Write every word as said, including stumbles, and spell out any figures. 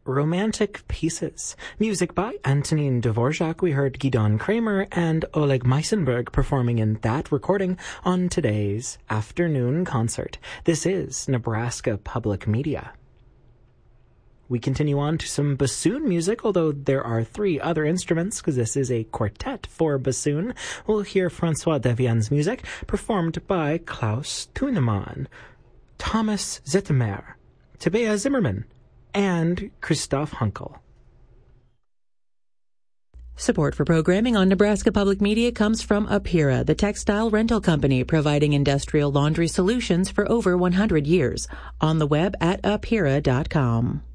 Romantic Pieces. Music by Antonin Dvorak. We heard Gidon Kramer and Oleg Meisenberg performing in that recording on today's afternoon concert. This is Nebraska Public Media. We continue on to some bassoon music, although there are three other instruments, because this is a quartet for bassoon. We'll hear Francois Devien's music, performed by Klaus Thunemann, Thomas Zettemer, Tabea Zimmerman, and Christoph Hunkel. Support for programming on Nebraska Public Media comes from Apira, the textile rental company providing industrial laundry solutions for over one hundred years. On the web at apira dot com.